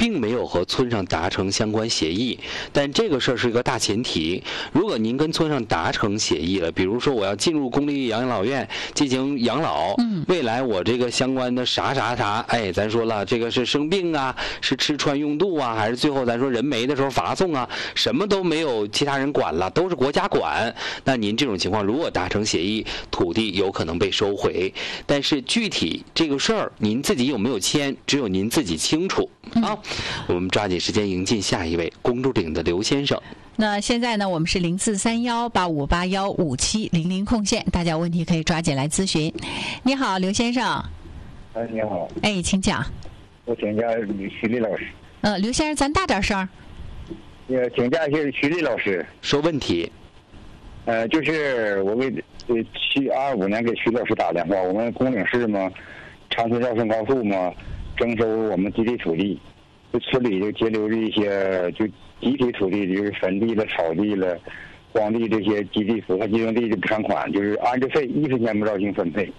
并没有和村上达成相关协议。但这个事儿是一个大前提，如果您跟村上达成协议了，比如说我要进入公立养老院进行养老，未来我这个相关的啥，哎，咱说了，这个是生病啊，是吃穿用度啊，还是最后咱说人没的时候发送啊，什么都没有其他人管了，都是国家管。那您这种情况如果达成协议，土地有可能被收回，但是具体这个事儿您自己有没有签，只有您自己清楚啊。我们抓紧时间迎进下一位公主岭的刘先生。 那现在呢，我们是043185815700空线，大家有问题可以抓紧来咨询。你好，刘先生。 你好。 哎，请讲。 我请教徐丽老师。 刘先生，咱大点声。 请教一下徐丽老师， 说问题。 就是我给25年给徐老师打电话，我们公岭市嘛，长春绕顺高速嘛，征收我们集体土地，就村里就截留着一些就集体土地，就是坟地了、草地了、荒地这些集体腐化集中地就偿款，就是安置费1分钱不照性分配。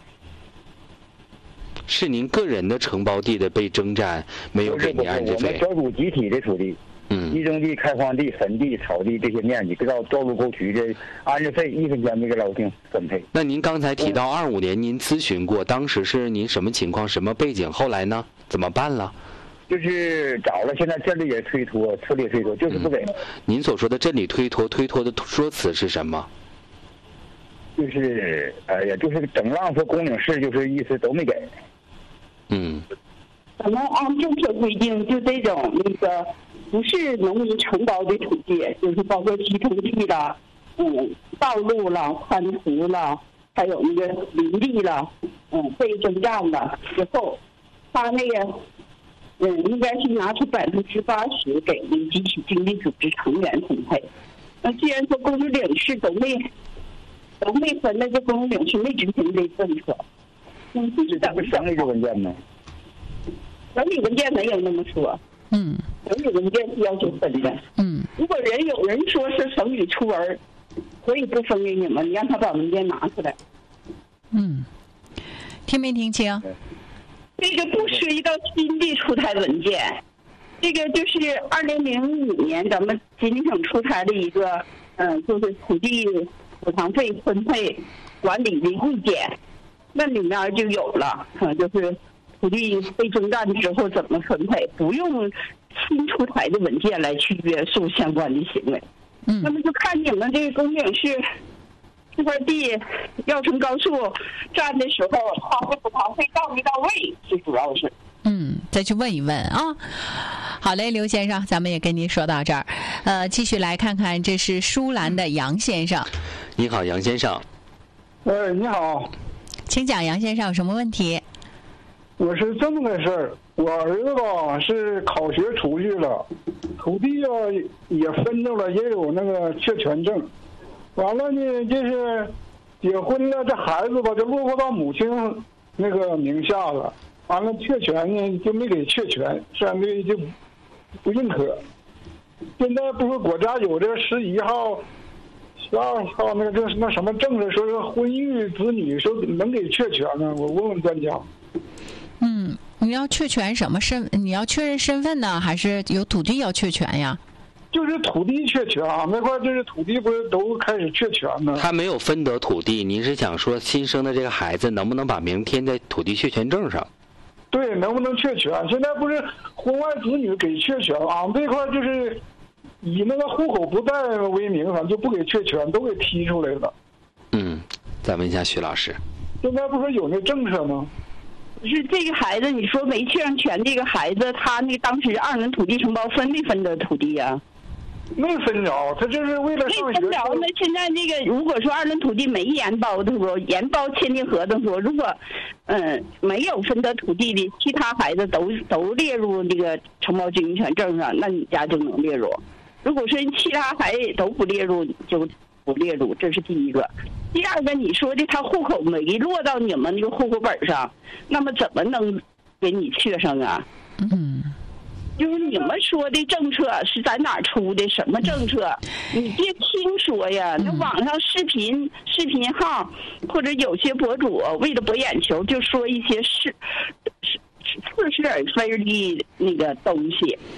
是您个人的承包地的被征占，没有给您安置费。 我们专属集体的土地。集中地、开荒地、坟地、草地这些面积，道路沟渠的安置费1分钱没给老百姓分配。 那您刚才提到25年您咨询过，当时是您什么情况、什么背景？后来呢？怎么办了？ 就是找了，现在镇里也推脱，村里也推脱，就是不给。 您所说的镇里推脱的说辞是什么？ 就是就是整浪和公岭市，就是意思都没给。 咱们按政策规定，就这种不是农民承包的土地，就是包括集中地了，道路了、宽途了，还有那个林地了，被征占了之后，他那个应该是拿出80%给那集体经济组织成员分配。那既然说公主岭市都没分，那这公主岭市没执行这政策。 这不是省里的文件吗？ 省里文件没有那么说。省里文件是要求分的。如果有人说是省里出文，可以不分给你们，你让他把文件拿出来。 听没听清？ 这个不涉及到新的出台文件，这个就是2005年咱们吉林省出台的一个就是土地补偿费分配管理的意见，那里面就有了就是土地被征占之后怎么分配，不用新出台的文件来去约束相关的行为。那么就看你们这个公岭市这块地要成高速站的时候，它的补偿费到没到位，最主要是。 再去问一问啊。好嘞，刘先生，咱们也跟您说到这儿。继续来看看，这是舒兰的杨先生。 你好，杨先生。 你好。 请讲，杨先生有什么问题？ 我是这么个事儿，我儿子吧是考学出去了，土地也分着了，也有那个确权证。完了呢，就是结婚了，这孩子吧就落户到母亲那个名下了。完了，确权呢就没给确权，相对就不认可。现在不是国家有这个11号、12号那什么政策，说是婚育子女说能给确权呢？我问问专家。 你要确权什么你要确认身份呢，还是有土地要确权呀？ 就是土地确权那块，就是土地不是都开始确权呢？ 他没有分得土地，您是想说新生的这个孩子能不能把名填在土地确权证上？ 对，能不能确权？现在不是婚外子女给确权这块就是以那个户口不在为名，就不给确权，都给踢出来了。 再问一下徐老师， 现在不是有那政策吗？ 是这个孩子，你说没确上权，这个孩子他那当时2轮土地承包分没分得土地呀？ 没分着，他就是为了上学。 没分着，那现在这个如果说2轮土地没研包的时候，研包签订合同说，如果没有分得土地的其他孩子都列入这个承包经营权证上，那你家就能列入。如果说其他孩子都不列入，就不列入，这是第一个。第二个，你说的他户口没落到你们那个户口本上，那么怎么能给你确上啊？就是你们说的政策是在哪出的？什么政策？你别听说呀，那网上视频号或者有些博主为了博眼球，就说一些似是而非的那个东西。